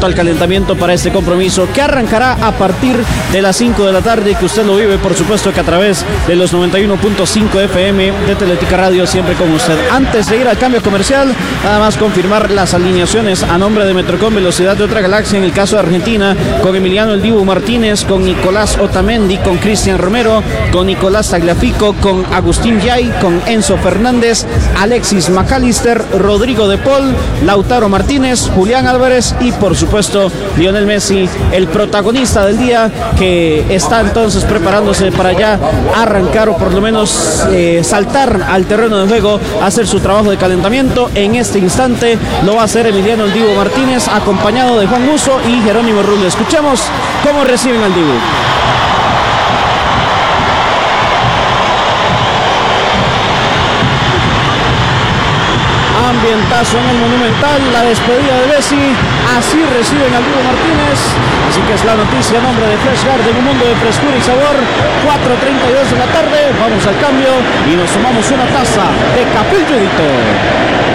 al calentamiento para este compromiso que arrancará a partir de las 5 de la tarde y que usted lo vive, por supuesto, que a través de los 91.5 FM de Teletica Radio, siempre con usted. Antes de ir al cambio comercial, nada más confirmar las alineaciones a nombre de Metrocom Velocidad de otra galaxia en el caso de Argentina, con Emiliano El Dibu Martínez, con Nicolás Otamendi, con Cristian Romero, con Nicolás Tagliafico, con Agustín Yay, con Enzo Fernández, Alexis McAllister, Rodrigo de Paul, Lautaro Martínez, Julián Álvarez y por supuesto Lionel Messi, el protagonista del día, que está entonces preparándose para ya arrancar o por lo menos saltar al terreno de juego, hacer su trabajo de calentamiento. En este instante lo va a hacer Emiliano El Dibu Martínez, acompañado de Juan Musso y Jerónimo Rulli. Escuchemos cómo reciben al Dibu. Ambientazo en el Monumental, la despedida de Messi, así reciben al Dibu Martínez, así que es la noticia a nombre de Fresh Garden, un mundo de frescura y sabor. 4:32 de la tarde, vamos al cambio y nos tomamos una taza de Capillo Edito.